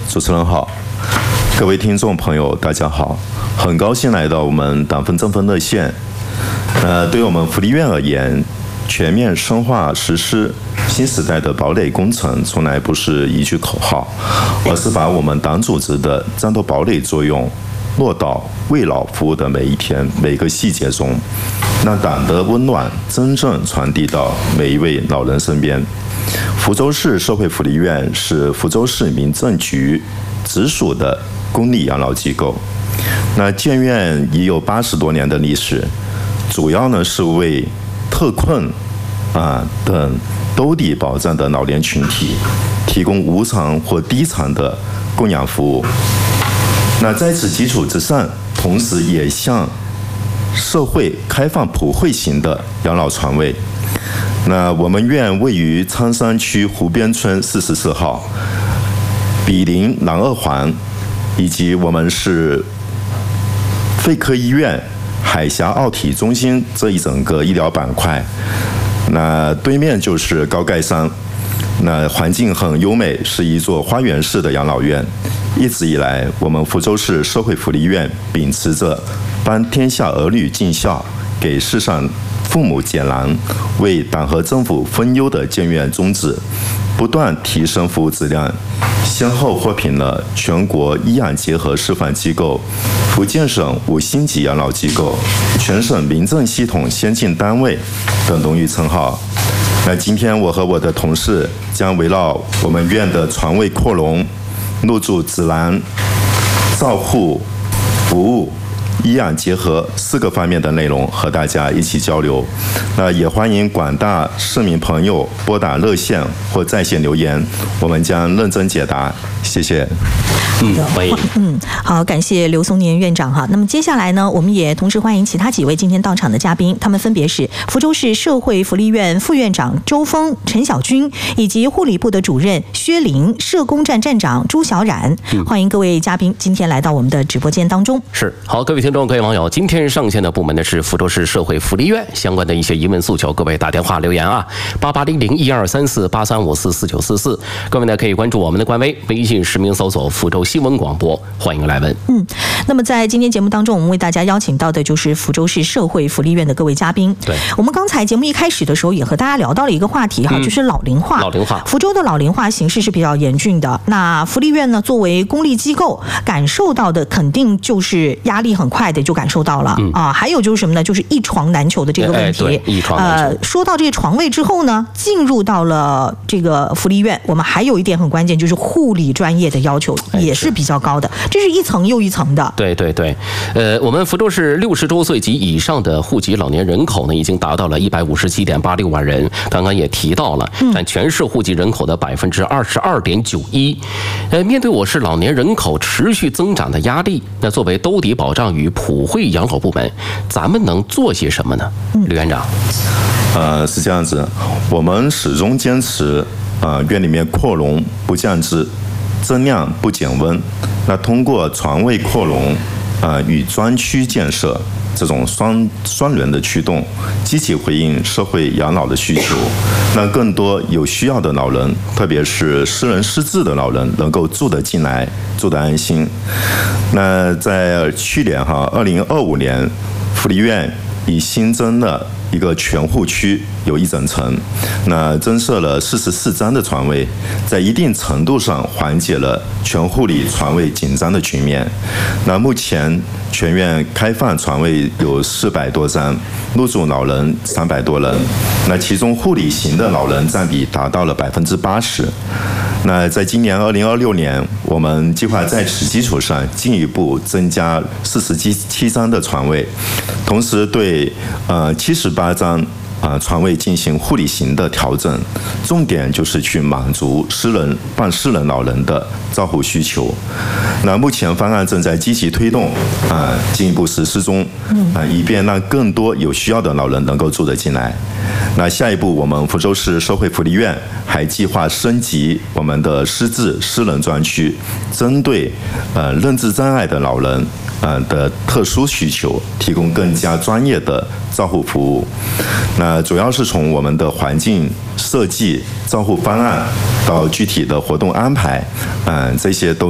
主持人好，各位听众朋友，大家好，很高兴来到我们党风政风热线。对我们福利院而言，全面深化实施新时代的堡垒工程，从来不是一句口号，而是把我们党组织的战斗堡垒作用落到为老服务的每一天、每个细节中，让党的温暖真正传递到每一位老人身边。福州市社会福利院是福州市民政局直属的公立养老机构。建院已有80多年的历史，主要呢是为特困等兜底保障的老年群体提供无偿或低偿的供养服务。在此基础之上，同时也向社会开放普惠型的养老床位。我们院位于苍山区湖边村44号，毗邻南二环，以及我们是肺科医院、海峡奥体中心这一整个医疗板块。对面就是高盖山，环境很优美，是一座花园式的养老院。一直以来，我们福州市社会福利院秉持着帮天下儿女尽孝，给世上父母解难，为党和政府分忧的建院宗旨，不断提升服务质量，先后获评了全国医养结合示范机构、福建省5星级养老机构、全省民政系统先进单位等荣誉称号。今天我和我的同事将围绕我们院的床位扩容、入住指南、照护、服务、医养结合4个方面的内容和大家一起交流。也欢迎广大市民朋友拨打热线或在线留言，我们将认真解答。谢谢。 欢迎。好，感谢刘松年院长哈。那么接下来呢，我们也同时欢迎其他几位今天到场的嘉宾，他们分别是福州市社会福利院副院长周峰、陈小军，以及护理部的主任薛玲、社工站站长朱小冉。欢迎各位嘉宾今天来到我们的直播间当中。 是，好，各位听众、各位网友，今天上线的部门呢是福州市社会福利院相关的一些疑问诉求，各位打电话留言啊，8800123483544944。各位呢可以关注我们的官微，微信实名搜索福州新闻广播，欢迎来问。 那么在今天节目当中，我们为大家邀请到的就是福州市社会福利院的各位嘉宾。 对， 我们刚才节目一开始的时候也和大家聊到了一个话题哈，就是老龄化。福州的老龄化形势是比较严峻的。福利院呢，作为公立机构，感受到的肯定就是压力很快的就感受到了还有就是什么呢？就是一床难求的这个问题。 一床难求。 说到这个床位之后呢，进入到了这个福利院，我们还有一点很关键，就是护理专业的要求也是比较高的，这是一层又一层的。 对，我们福州市60周岁及以上的户籍老年人口呢，已经达到了157.86万人。刚刚也提到了，占全市户籍人口的22.91%。面对我市老年人口持续增长的压力，作为兜底保障与普惠养老部门，咱们能做些什么呢？刘院长。 是这样子，我们始终坚持院里面扩容不降质，增量不减温。通过床位扩容与专区建设这种双轮的驱动，积极回应社会养老的需求，让更多有需要的老人，特别是失人失智的老人能够住得进来，住得安心。在去年2025年，福利院已新增了一个全护区，有1整层，增设了44张的床位，在一定程度上缓解了全护理床位紧张的局面。目前全院开放床位有400多张，入住老人300多人，其中护理型的老人占比达到了80%。在今年2026年，我们计划在此基础上进一步增加47张的床位，同时对78张床位进行护理型的调整，重点就是去满足办失能老人的照护需求。目前方案正在积极推动进一步实施中以便让更多有需要的老人能够住得进来。下一步，我们福州市社会福利院还计划升级我们的失智失能专区，针对认知障碍的老人的特殊需求，提供更加专业的照护服务。主要是从我们的环境设计、照护方案到具体的活动安排，这些都